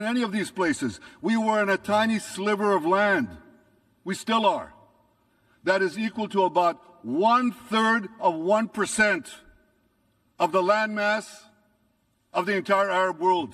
any of these places. We were in a tiny sliver of land. We still are. That is equal to about 1/3 of 1% of the landmass of the entire Arab world.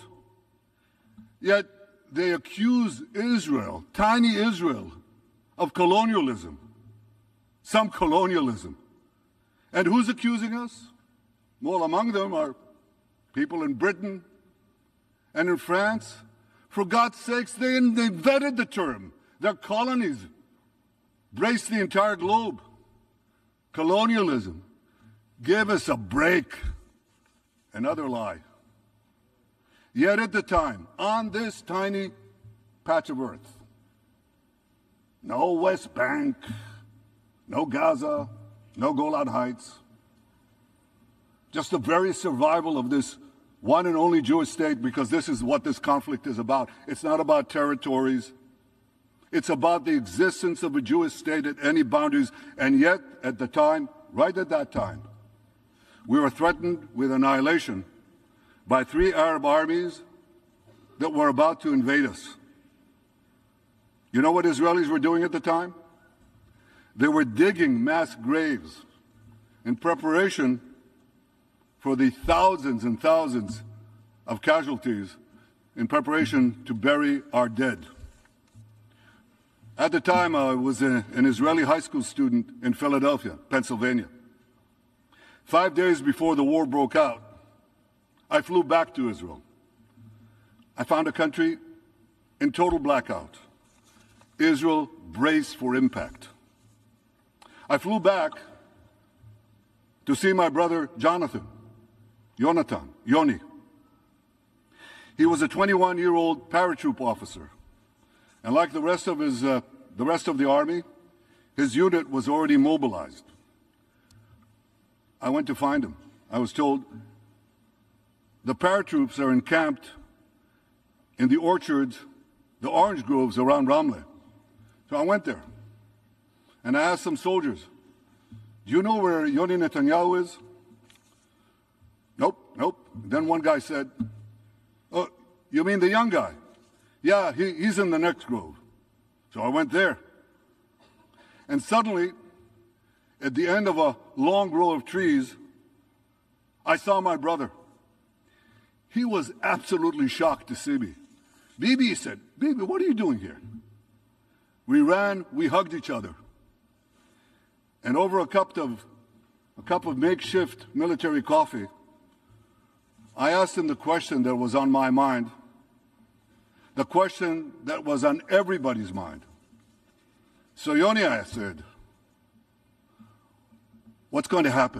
Yet they accuse Israel, tiny Israel, of colonialism, some colonialism. And who's accusing us? Well, among them are people in Britain and in France. For God's sakes, they invented the term. Their colonies embraced the entire globe. Colonialism. Give us a break. Another lie. Yet at the time, on this tiny patch of earth, no West Bank, no Gaza, no Golan Heights, just the very survival of this one and only Jewish state, because this is what this conflict is about. It's not about territories. It's about the existence of a Jewish state at any boundaries. And yet, at the time, right at that time, we were threatened with annihilation by 3 Arab armies that were about to invade us. You know what Israelis were doing at the time? They were digging mass graves in preparation for the thousands and thousands of casualties, in preparation to bury our dead. At the time, I was an Israeli high school student in Philadelphia, Pennsylvania. 5 days before the war broke out, I flew back to Israel. I found a country in total blackout. Israel braced for impact. I flew back to see my brother Jonathan, Yoni. He was a 21-year-old paratroop officer, and like the rest of the army, his unit was already mobilized. I went to find him. I was told the paratroops are encamped in the orchards, the orange groves around Ramleh. So I went there, and I asked some soldiers, "Do you know where Yoni Netanyahu is?" Nope. Then one guy said, "Oh, you mean the young guy?" "Yeah, he's in the next grove." So I went there. And suddenly, at the end of a long row of trees, I saw my brother. He was absolutely shocked to see me. "Bibi," he said, "Bibi, what are you doing here?" We ran, we hugged each other. And over a cup of makeshift military coffee, I asked him the question that was on my mind, the question that was on everybody's mind. "So, Yoni," I said, "what's going to happen?"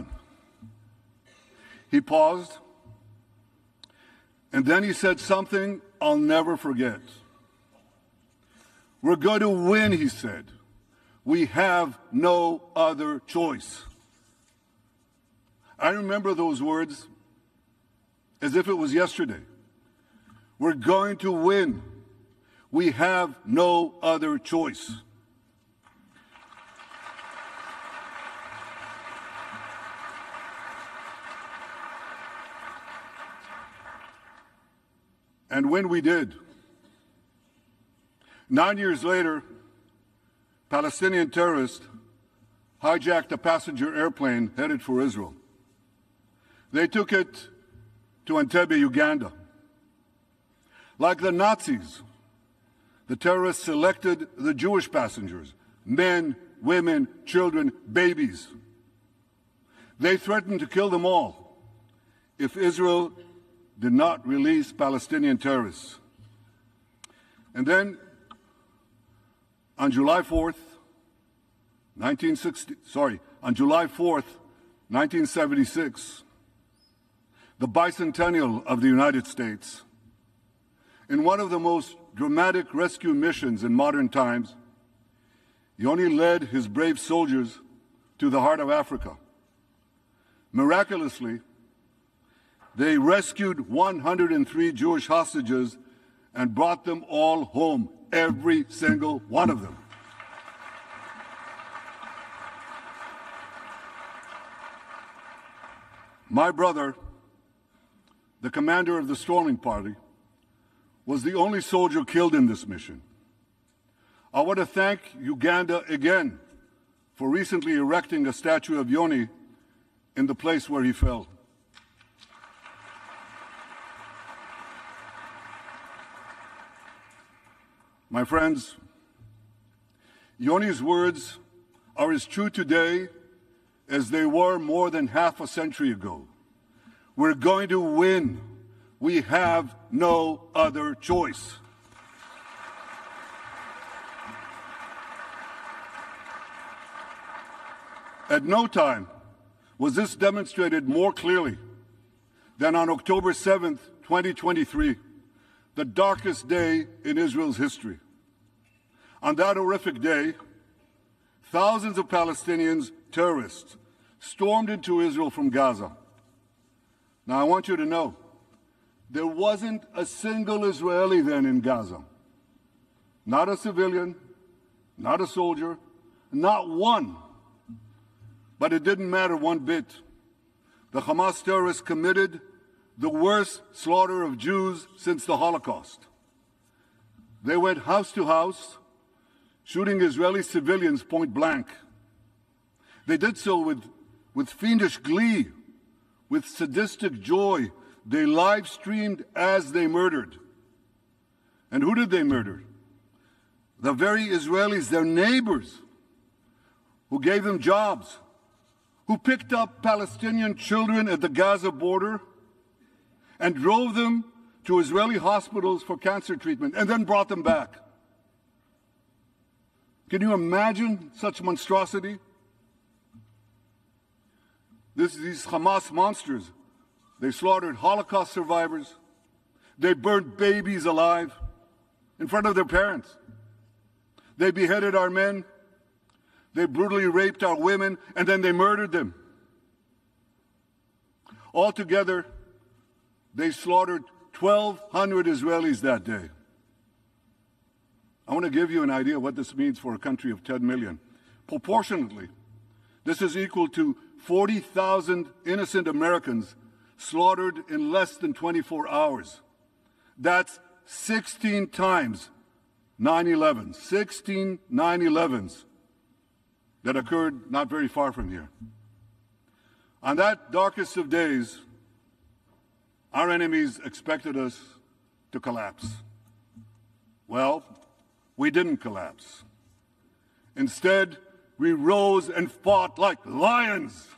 He paused, and then he said something I'll never forget. "We're going to win," he said. "We have no other choice." I remember those words as if it was yesterday. We're going to win. We have no other choice. And when we did, 9 years later, Palestinian terrorists hijacked a passenger airplane headed for Israel. They took it to Entebbe, Uganda. Like the Nazis, the terrorists selected the Jewish passengers, men, women, children, babies. They threatened to kill them all if Israel did not release Palestinian terrorists. And then, on July 4th, 1976, the bicentennial of the United States, in one of the most dramatic rescue missions in modern times, Yoni led his brave soldiers to the heart of Africa. Miraculously, they rescued 103 Jewish hostages and brought them all home, every single one of them. My brother, the commander of the storming party, was the only soldier killed in this mission. I want to thank Uganda again for recently erecting a statue of Yoni in the place where he fell. My friends, Yoni's words are as true today as they were more than half a century ago. We're going to win. We have no other choice. At no time was this demonstrated more clearly than on October 7th, 2023, the darkest day in Israel's history. On that horrific day, thousands of Palestinians, terrorists, stormed into Israel from Gaza. Now, I want you to know, there wasn't a single Israeli then in Gaza. Not a civilian, not a soldier, not one. But it didn't matter one bit. The Hamas terrorists committed the worst slaughter of Jews since the Holocaust. They went house to house, shooting Israeli civilians point blank. They did so with fiendish glee, with sadistic joy. They live-streamed as they murdered. And who did they murder? The very Israelis, their neighbors, who gave them jobs, who picked up Palestinian children at the Gaza border and drove them to Israeli hospitals for cancer treatment and then brought them back. Can you imagine such monstrosity? These Hamas monsters, they slaughtered Holocaust survivors. They burned babies alive in front of their parents. They beheaded our men. They brutally raped our women, and then they murdered them. Altogether, they slaughtered 1,200 Israelis that day. I want to give you an idea of what this means for a country of 10 million. Proportionately, this is equal to 40,000 innocent Americans slaughtered in less than 24 hours. That's 16 times 9/11, 16 9/11s that occurred not very far from here. On that darkest of days, our enemies expected us to collapse. Well, we didn't collapse. Instead, we rose and fought like lions.